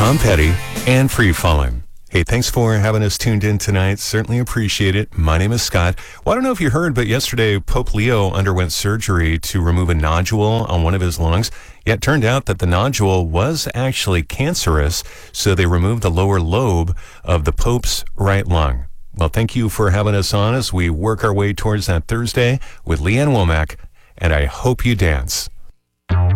Tom Petty and Free Fallin'. Hey, thanks for having us tuned in tonight. Certainly appreciate it. My name is Scott. Well, I don't know if you heard, but yesterday Pope Leo underwent surgery to remove a nodule on one of his lungs. Yet it turned out that the nodule was actually cancerous, so they removed the lower lobe of the Pope's right lung. Well, thank you for having us on as we work our way towards that Thursday with Leanne Womack, and I hope you dance.